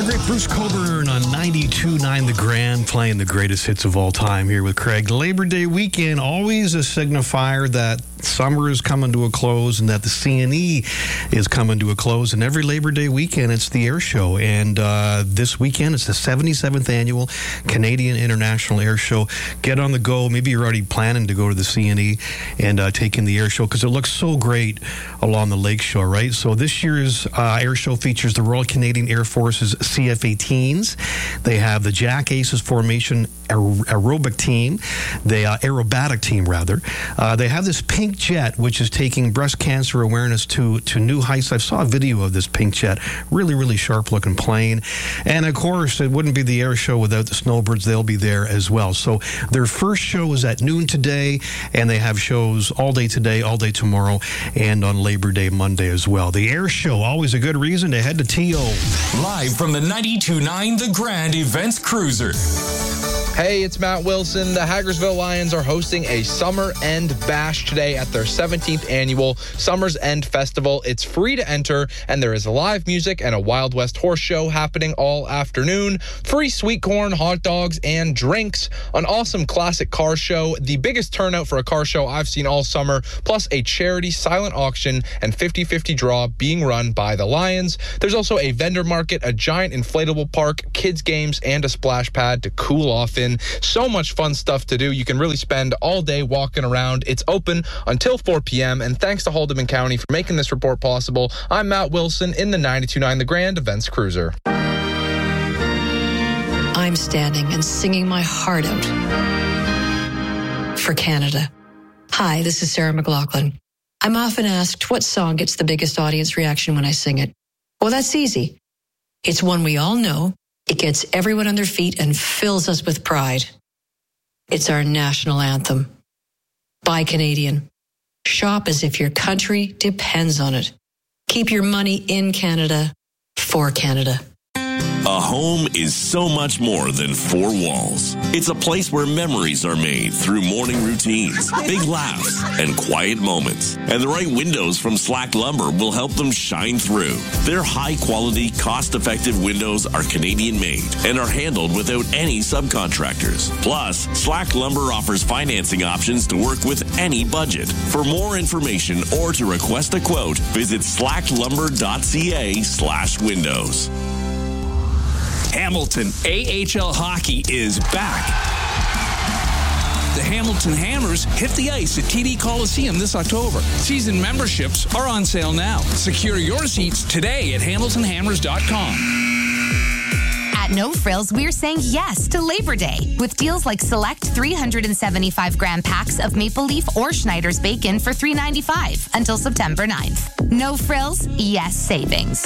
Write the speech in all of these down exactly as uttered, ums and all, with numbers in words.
great Bruce Coburn on ninety-two point nine The Grand, playing the greatest hits of all time here with Craig. Labor Day weekend, always a signifier that summer is coming to a close and that the C N E is coming to a close. And every Labor Day weekend, it's the air show. And uh, this weekend, it's the seventy-seventh annual Canadian International Air Show. Get on the go. Maybe you're already planning to go to the C N E and uh, take in the air show because it looks so great along the lake shore, right? So this year's uh, air show features the Royal Canadian Air Force's C F eighteens. They have the Jack Aces Formation aer- aerobic team, the uh, aerobatic team, rather. Uh, they have this pink jet, which is taking breast cancer awareness to, to new heights. I saw a video of this pink jet, really, really sharp-looking plane. And, of course, it wouldn't be the air show without the snowbirds. They'll be there as well. So their first show is at noon today, and they have shows all day today, all day tomorrow, and on Labor Day Monday as well. The air show, always a good reason to head to T O. Live from the ninety-two point nine The Grand Events Cruiser. Hey, it's Matt Wilson. The Hagersville Lions are hosting a Summer End Bash today at their seventeenth annual Summer's End Festival. It's free to enter, and there is live music and a Wild West horse show happening all afternoon. Free sweet corn, hot dogs, and drinks. An awesome classic car show, the biggest turnout for a car show I've seen all summer, plus a charity silent auction and fifty-fifty draw being run by the Lions. There's also a vendor market, a giant inflatable park, kids games, and a splash pad to cool off in. So much fun stuff to do. You can really spend all day walking around. It's open until four p.m. And thanks to Haldimand County for making this report possible. I'm Matt Wilson in the ninety-two point nine The Grand Events Cruiser. I'm standing and singing my heart out for Canada. Hi, this is Sarah McLaughlin. I'm often asked what song gets the biggest audience reaction when I sing it. Well, that's easy. It's one we all know. It gets everyone on their feet and fills us with pride. It's our national anthem. Buy Canadian. Shop as if your country depends on it. Keep your money in Canada for Canada. A home is so much more than four walls. It's a place where memories are made through morning routines, big laughs, and quiet moments. And the right windows from Slack Lumber will help them shine through. Their high-quality, cost-effective windows are Canadian-made and are handled without any subcontractors. Plus, Slack Lumber offers financing options to work with any budget. For more information or to request a quote, visit slacklumber.ca slash windows. Hamilton A H L Hockey is back. The Hamilton Hammers hit the ice at T D Coliseum this October. Season memberships are on sale now. Secure your seats today at hamilton hammers dot com. At No Frills, we're saying yes to Labor Day with deals like select three hundred seventy-five gram packs of Maple Leaf or Schneider's bacon for three dollars and ninety-five cents until September ninth. No Frills, yes savings.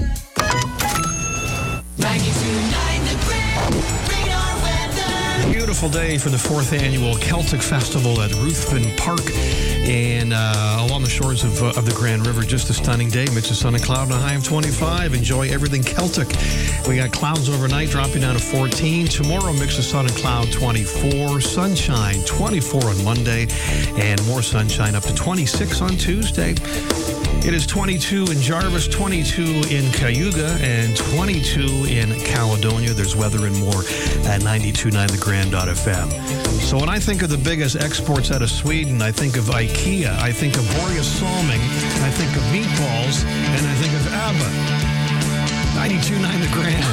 Beautiful day for the fourth annual Celtic Festival at Ruthven Park and uh, along the shores of, uh, of the Grand River. Just a stunning day. Mix of sun and cloud and a high of twenty-five. Enjoy everything Celtic. We got clouds overnight dropping down to fourteen. Tomorrow, mix of sun and cloud, twenty-four. Sunshine, twenty-four on Monday. And more sunshine up to twenty-six on Tuesday. It is twenty-two in Jarvis, twenty-two in Cayuga, and twenty-two in Caledonia. There's weather and more at ninety-two point nine the grand dot f m. So when I think of the biggest exports out of Sweden, I think of IKEA, I think of Borja Salming, I think of meatballs, and I think of ABBA. ninety-two point nine The Grand.